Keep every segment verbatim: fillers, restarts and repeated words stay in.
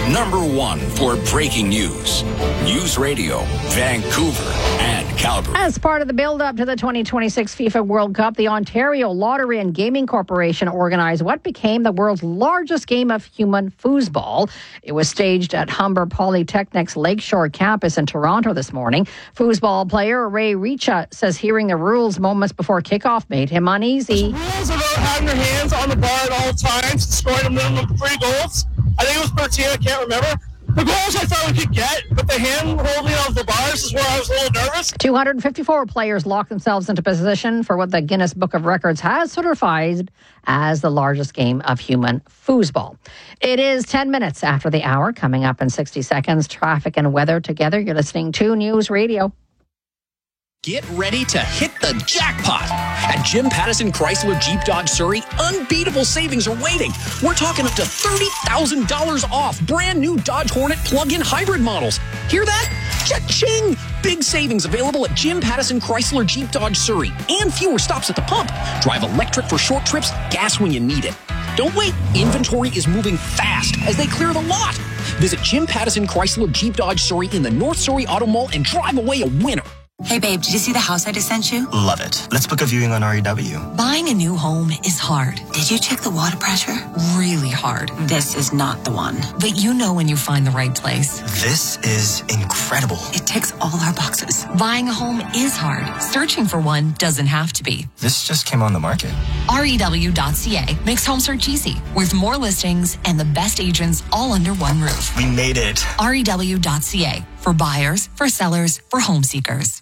number one for breaking news. News Radio, Vancouver and Calgary. As part of the build-up to the twenty twenty-six FIFA World Cup, the Ontario Lottery and Gaming Corporation organized what became the world's largest game of human foosball. It was staged at Humber Polytechnic's Lakeshore campus in Toronto this morning. Foosball player Ray Richa says hearing the rules moments before kickoff made him uneasy. The rules about having your hands on the bar at all times, scoring a minimum of three goals. I think it was thirteen, I can't remember. The goals I thought we could get, but the hand holding of the bars is where I was a little nervous. two hundred fifty-four players locked themselves into position for what the Guinness Book of Records has certified as the largest game of human foosball. It is ten minutes after the hour. Coming up in sixty seconds, traffic and weather together. You're listening to News Radio. Get ready to hit the jackpot. At Jim Pattison Chrysler Jeep Dodge Surrey, unbeatable savings are waiting. We're talking up to thirty thousand dollars off brand new Dodge Hornet plug-in hybrid models. Hear that? Cha-ching! Big savings available at Jim Pattison Chrysler Jeep Dodge Surrey and fewer stops at the pump. Drive electric for short trips, gas when you need it. Don't wait. Inventory is moving fast as they clear the lot. Visit Jim Pattison Chrysler Jeep Dodge Surrey in the North Surrey Auto Mall and drive away a winner. Hey babe, did you see the house I just sent you? Love it. Let's book a viewing on R E W. Buying a new home is hard. Did you check the water pressure? Really hard. This is not the one. But you know when you find the right place. This is incredible. It ticks all our boxes. Buying a home is hard. Searching for one doesn't have to be. This just came on the market. R E W dot C A makes home search easy, with more listings and the best agents all under one roof. We made it. R E W dot C A for buyers, for sellers, for home seekers.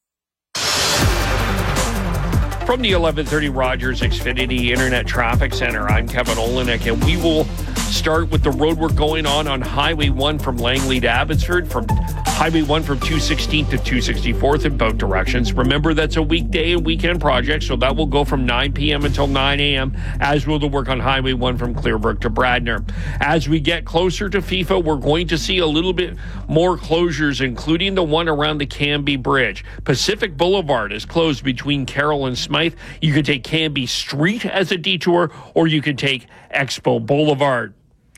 From the eleven thirty Rogers Xfinity Internet Traffic Center, I'm Kevin Olenek, and we will start with the road work going on on Highway one from Langley to Abbotsford, from Highway one from two sixteenth to two sixty-fourth in both directions. Remember, that's a weekday and weekend project, so that will go from nine p.m. until nine a.m., as will the work on Highway one from Clearbrook to Bradner. As we get closer to FIFA, we're going to see a little bit more closures, including the one around the Canby Bridge. Pacific Boulevard is closed between Carroll and Smythe. You can take Canby Street as a detour, or you can take Expo Boulevard.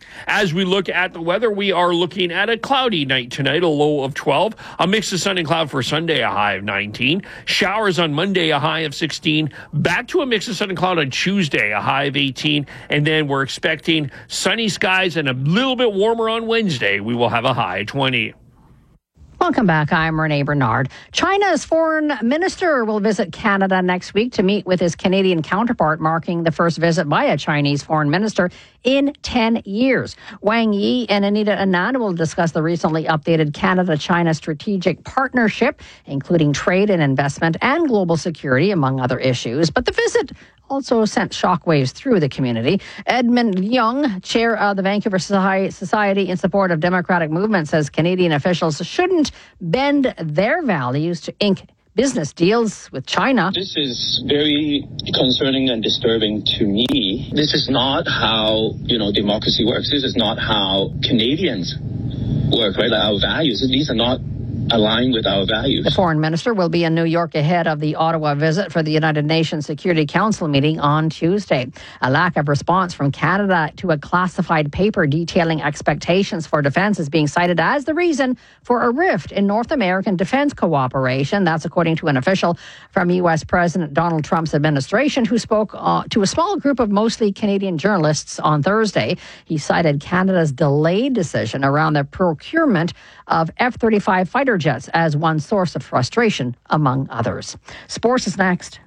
As we look at the weather, we are looking at a cloudy night tonight, a low of twelve. A mix of sun and cloud for Sunday, a high of nineteen. Showers on Monday, a high of sixteen. Back to a mix of sun and cloud on Tuesday, a high of eighteen. And then we're expecting sunny skies and a little bit warmer on Wednesday. We will have a high of twenty. Welcome back. I'm Renee Bernard. China's foreign minister will visit Canada next week to meet with his Canadian counterpart, marking the first visit by a Chinese foreign minister in ten years. Wang Yi and Anita Anand will discuss the recently updated Canada-China strategic partnership, including trade and investment and global security, among other issues. But the visit also sent shockwaves through the community. Edmund Young, chair of the Vancouver Society in Support of Democratic Movement, says Canadian officials shouldn't bend their values to ink business deals with China. This is very concerning and disturbing to me. This is not how, you know, democracy works. This is not how Canadians work, right? Like our values. These are not aligned with our values. The foreign minister will be in New York ahead of the Ottawa visit for the United Nations Security Council meeting on Tuesday. A lack of response from Canada to a classified paper detailing expectations for defense is being cited as the reason for a rift in North American defense cooperation. That's according to an official from U S President Donald Trump's administration, who spoke uh, to a small group of mostly Canadian journalists on Thursday. He cited Canada's delayed decision around the procurement of F thirty-five fighter jets as one source of frustration, among others. Sports is next.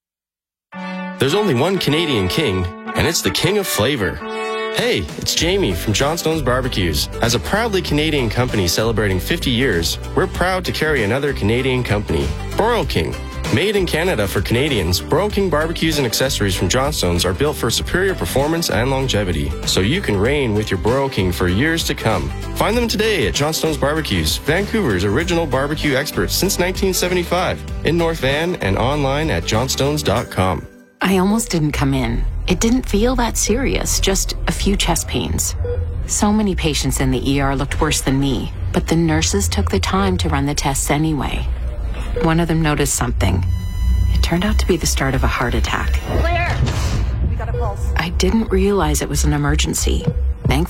There's only one Canadian king, and it's the king of flavor. Hey, it's Jamie from Johnstone's Barbecues. As a proudly Canadian company celebrating fifty years, we're proud to carry another Canadian company, Broil King. Made in Canada for Canadians, Broil King barbecues and accessories from Johnstone's are built for superior performance and longevity, so you can reign with your Broil King for years to come. Find them today at Johnstone's Barbecues, Vancouver's original barbecue experts since nineteen seventy-five, in North Van and online at johnstones dot com. I almost didn't come in. It didn't feel that serious, just a few chest pains. So many patients in the E R looked worse than me, but the nurses took the time to run the tests anyway. One of them noticed something. It turned out to be the start of a heart attack. Clear! We got a pulse. I didn't realize it was an emergency.